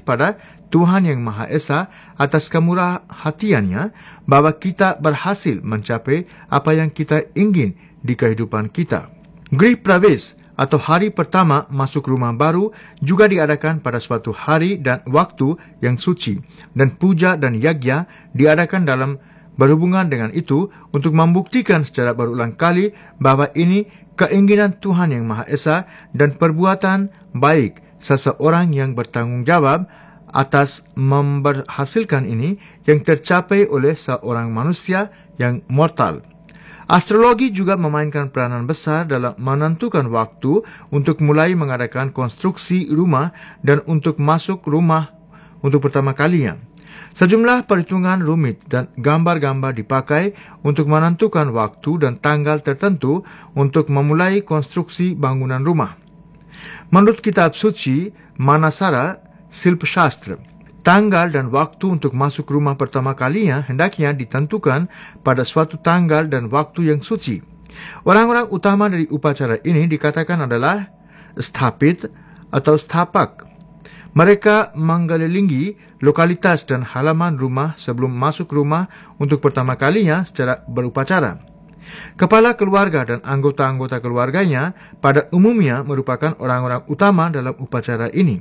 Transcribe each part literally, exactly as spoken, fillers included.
pada Tuhan Yang Maha Esa atas kemurah hatiannya bahwa kita berhasil mencapai apa yang kita ingin di kehidupan kita. Grih Pravesh atau hari pertama masuk rumah baru juga diadakan pada suatu hari dan waktu yang suci, dan puja dan yagya diadakan dalam berhubungan dengan itu untuk membuktikan secara berulang kali bahwa ini keinginan Tuhan Yang Maha Esa dan perbuatan baik seseorang yang bertanggung jawab atas memberhasilkan ini yang tercapai oleh seorang manusia yang mortal. Astrologi juga memainkan peranan besar dalam menentukan waktu untuk mulai mengadakan konstruksi rumah dan untuk masuk rumah untuk pertama kalinya. Sejumlah perhitungan rumit dan gambar-gambar dipakai untuk menentukan waktu dan tanggal tertentu untuk memulai konstruksi bangunan rumah. Menurut kitab suci Manasara Silpa Shastra, tanggal dan waktu untuk masuk rumah pertama kalinya hendaknya ditentukan pada suatu tanggal dan waktu yang suci. Orang-orang utama dari upacara ini dikatakan adalah stapit atau stapak. Mereka mengelilingi lokalitas dan halaman rumah sebelum masuk rumah untuk pertama kalinya secara berupacara. Kepala keluarga dan anggota-anggota keluarganya pada umumnya merupakan orang-orang utama dalam upacara ini.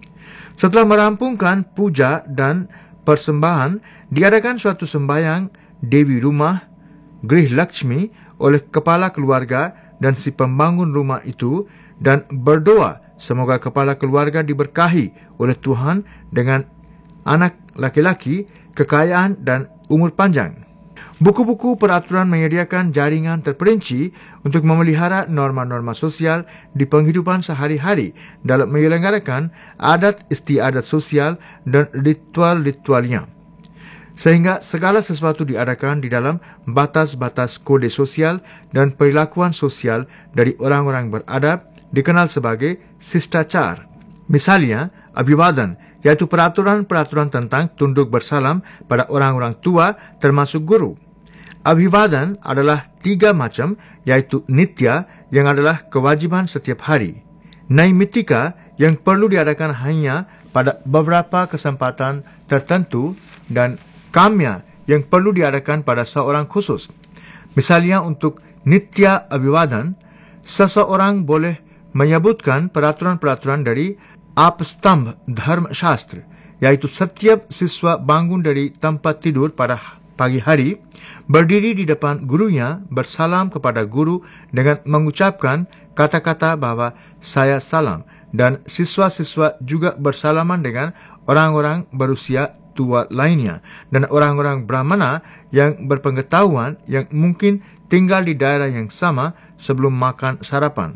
Setelah merampungkan puja dan persembahan, diadakan suatu sembahyang Dewi Rumah, Grih Lakshmi, oleh kepala keluarga dan si pembangun rumah itu, dan berdoa semoga kepala keluarga diberkahi oleh Tuhan dengan anak laki-laki, kekayaan, dan umur panjang. Buku-buku peraturan menyediakan jaringan terperinci untuk memelihara norma-norma sosial di penghidupan sehari-hari dalam menyelenggarakan adat istiadat sosial dan ritual-ritualnya, sehingga segala sesuatu diadakan di dalam batas-batas kode sosial dan perilakuan sosial dari orang-orang beradab, dikenal sebagai Shistachar. Misalnya, Abhivadan, yaitu peraturan-peraturan tentang tunduk bersalam pada orang-orang tua termasuk guru. Abhivadan adalah tiga macam, yaitu Nitya yang adalah kewajiban setiap hari, Naimittika yang perlu diadakan hanya pada beberapa kesempatan tertentu, dan Kamya yang perlu diadakan pada seorang khusus. Misalnya untuk Nitya Abhivadan, seseorang boleh menyebutkan peraturan-peraturan dari Apastambh Dharma Shastra, yaitu setiap siswa bangun dari tempat tidur pada pagi hari, berdiri di depan gurunya, bersalam kepada guru dengan mengucapkan kata-kata bahwa saya salam, dan siswa-siswa juga bersalaman dengan orang-orang berusia tua lainnya dan orang-orang Brahmana yang berpengetahuan yang mungkin tinggal di daerah yang sama sebelum makan sarapan.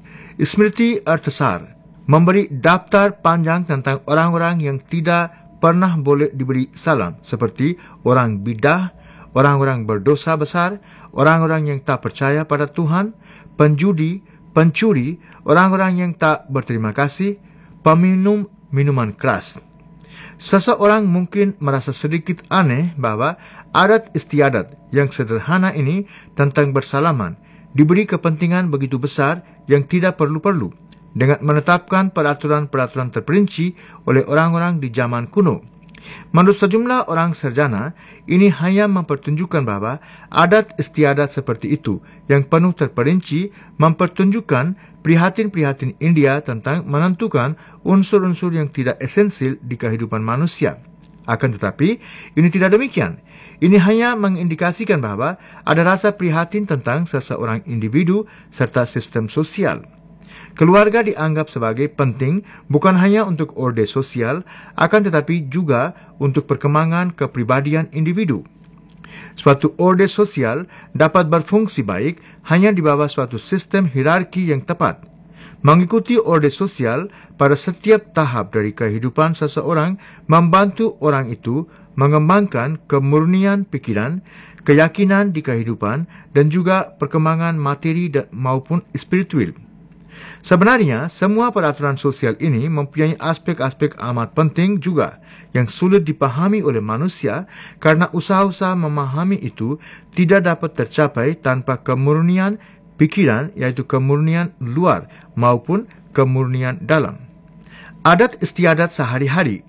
Smriti Arthasar memberi daftar panjang tentang orang-orang yang tidak pernah boleh diberi salam, seperti orang bidah, orang-orang berdosa besar, orang-orang yang tak percaya pada Tuhan, penjudi, pencuri, orang-orang yang tak berterima kasih, peminum minuman keras. Seseorang mungkin merasa sedikit aneh bahwa adat istiadat yang sederhana ini tentang bersalaman diberi kepentingan begitu besar yang tidak perlu-perlu dengan menetapkan peraturan-peraturan terperinci oleh orang-orang di zaman kuno. Menurut sejumlah orang sarjana, ini hanya mempertunjukkan bahwa adat istiadat seperti itu yang penuh terperinci mempertunjukkan prihatin-prihatin India tentang menentukan unsur-unsur yang tidak esensial di kehidupan manusia. Akan tetapi, ini tidak demikian. Ini hanya mengindikasikan bahwa ada rasa prihatin tentang seseorang individu serta sistem sosial. Keluarga dianggap sebagai penting bukan hanya untuk orde sosial, akan tetapi juga untuk perkembangan kepribadian individu. Suatu orde sosial dapat berfungsi baik hanya di bawah suatu sistem hierarki yang tepat. Mengikuti orde sosial pada setiap tahap dari kehidupan seseorang membantu orang itu mengembangkan kemurnian pikiran, keyakinan di kehidupan, dan juga perkembangan materi dan maupun spiritual. Sebenarnya, semua peraturan sosial ini mempunyai aspek-aspek amat penting juga yang sulit dipahami oleh manusia karena usaha-usaha memahami itu tidak dapat tercapai tanpa kemurnian pikiran, yaitu kemurnian luar maupun kemurnian dalam. Adat istiadat sehari-hari